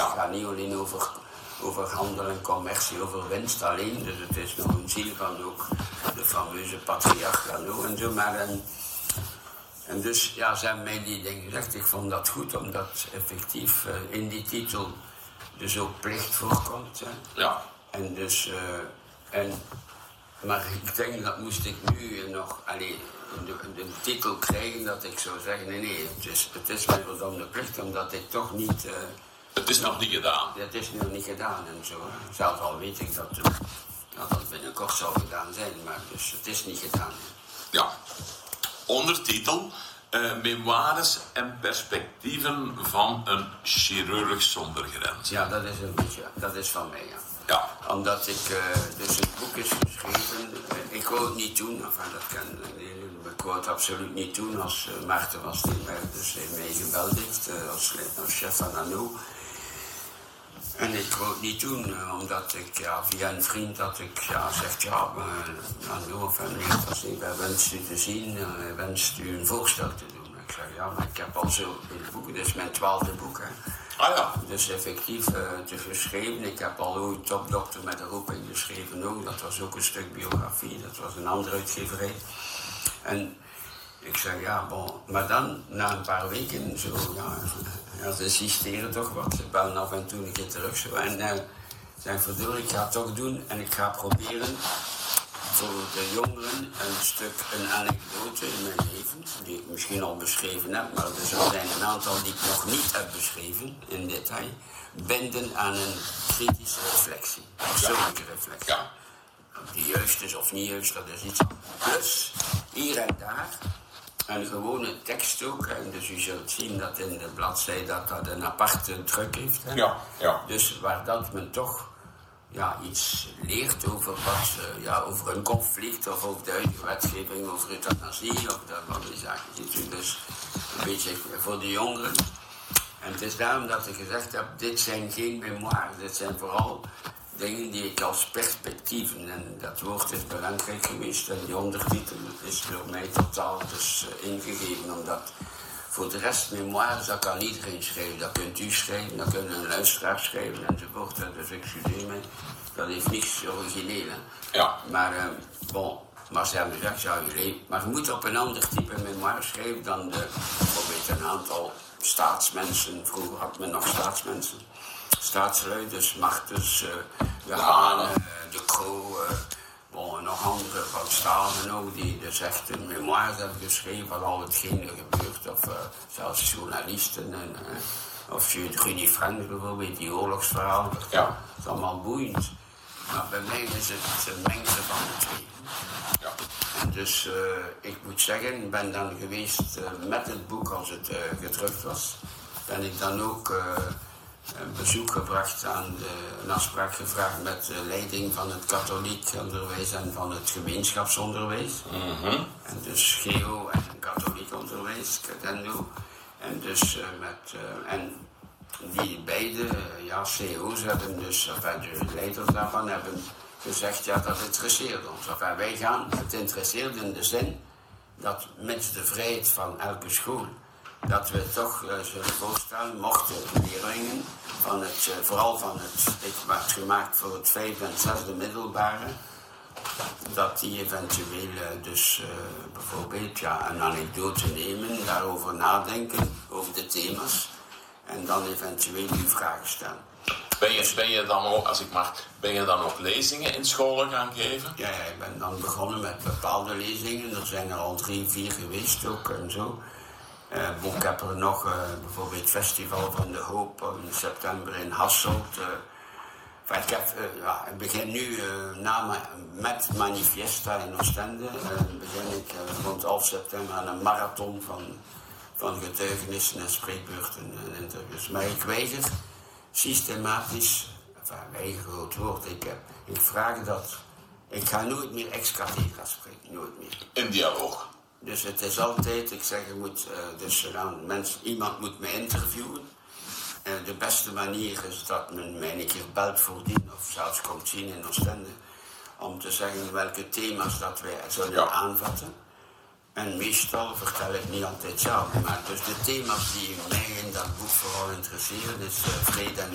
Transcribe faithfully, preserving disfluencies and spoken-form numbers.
ja. Het gaat niet alleen over, over handel en commercie, over winst alleen. Dus het is nog een ziel van ook de fameuze patriarch Gano en zo. Maar, en, en dus, ja, ze hebben mij die dingen gezegd. Ik vond dat goed, omdat effectief uh, in die titel dus ook plicht voorkomt. Hè. Ja. En dus, uh, en, maar ik denk dat moest ik nu nog, allee, de, de titel krijgen dat ik zou zeggen, nee, nee, het is, het is mijn verdomde plicht, omdat ik toch niet... Uh, het is nog niet gedaan. Het is nog niet gedaan en zo. Hè. Zelfs al weet ik dat, dat dat binnenkort zal gedaan zijn, maar dus het is niet gedaan. Hè. Ja. Ondertitel, uh, Memoires en perspectieven van een chirurg zonder grens. Ja, dat is een beetje, dat is van mij, ja. Ja. Omdat ik, uh, dus het boek is geschreven, uh, ik wou het niet doen, enfin dat kan, uh, ik wou het absoluut niet doen als uh, Maarten van Steenberg dus mij gebeld heeft, uh, als, als chef van Anno. En ik wou het niet doen, uh, omdat ik, ja, via een vriend dat ik, ja, zegt, ja, uh, Anno van meneer van Steenberg wenst u te zien, uh, wenst u een voorstel te doen. Ik zeg, ja, maar ik heb al zo veel boeken, dit is mijn twaalfde boek, hè. Ah ja. Dus effectief, uh, het is geschreven. Ik heb al ooit Topdokter met een roeping geschreven ook. Dat was ook een stuk biografie. Dat was een andere uitgeverij. En ik zeg, ja, bon. Maar dan, na een paar weken, zo, ja, ja ze insisteren toch wat. Ze bellen af en toe een keer terug. Zo. En uh, zijn verdorie, ik ga het toch doen. En ik ga proberen voor de jongeren een stuk, een anekdote in mijn leven, die ik misschien al beschreven heb, maar er zijn een aantal die ik nog niet heb beschreven in detail, binden aan een kritische reflectie, een persoonlijke reflectie. Ja. Of die juist is of niet juist, dat is iets. Plus, hier en daar, een gewone tekst ook, en dus u zult zien dat in de bladzijde dat dat een aparte druk heeft. Hè? Ja, ja. Dus waar dat men toch ja, iets leert over wat, uh, ja, over een conflict of over de huidige wetgeving, over euthanasie of dat, van die zaken. Ziet u, dus een beetje voor de jongeren. En het is daarom dat ik gezegd heb, dit zijn geen memoires, dit zijn vooral dingen die ik als perspectieven, en dat woord is belangrijk geweest, en die ondertitel is door mij totaal dus uh, ingegeven, omdat voor de rest, memoires, dat kan iedereen schrijven. Dat kunt u schrijven, dat kunnen een luisteraar schrijven enzovoort. Dus excuseer mij, dat heeft niks origineel. Hè. Ja. Maar, uh, bon, maar ze hebben gezegd, ja, jullie, maar je moet op een ander type memoire schrijven dan de, bijvoorbeeld een aantal staatsmensen. Vroeger had men nog staatsmensen. Staatslui, dus Martens, uh, de Haan, uh, de Croo, uh, bon, nog andere van Stalen ook, die dus echt een memoires hebben geschreven van al hetgeen er gebeurt. Of uh, zelfs journalisten, en, uh, of Rudy Frank bijvoorbeeld, die oorlogsverhaal. Ja. Dat is allemaal boeiend. Maar bij mij is het een mengsel van de twee. Ja. En dus uh, ik moet zeggen, ik ben dan geweest uh, met het boek als het uh, gedrukt was. Ben ik dan ook uh, een bezoek gebracht aan de, een afspraak gevraagd met de leiding van het katholiek onderwijs en van het gemeenschapsonderwijs. Mm-hmm. En dus geo en katholiek onderwijs, Credendo. En dus uh, met, uh, en die beide uh, ja, C O's hebben dus, enfin, de leiders daarvan hebben gezegd, ja, dat interesseert ons. Enfin, wij gaan, het interesseert in de zin dat met de vrijheid van elke school, dat we toch uh, zullen voorstellen, mochten leerlingen, van het, uh, vooral van het, ik werd gemaakt voor het vijfde en zesde middelbare, dat die eventueel uh, dus uh, bijvoorbeeld ja, een anekdote nemen, daarover nadenken, over de thema's, en dan eventueel uw vragen stellen. Ben je, ben je dan ook, als ik mag, ben je dan ook lezingen in scholen gaan geven? Ja, ja, ik ben dan begonnen met bepaalde lezingen, er zijn er al drie, vier geweest ook en zo. Uh, ik heb er nog uh, bijvoorbeeld het Festival van de Hoop in september in Hasselt. Uh, enfin, ik, heb, uh, ja, ik begin nu uh, na, met Manifesta in Oostende. Uh, begin ik uh, rond half september aan een marathon van, van getuigenissen en spreekbeurten en interviews. Maar ik weiger systematisch, enfin, weiger groot woord, ik, heb, ik vraag dat, ik ga nooit meer ex cathedra spreken, nooit meer. In dialoog. Dus het is altijd, ik zeg, je moet, uh, dus dan, mens, iemand moet me interviewen. Uh, de beste manier is dat men mij een keer belt voordien of zelfs komt zien in Oostende. Om te zeggen welke thema's dat wij zullen ja. aanvatten. En meestal vertel ik niet altijd zelf, maar dus de thema's die mij in dat boek vooral interesseren is uh, vrede en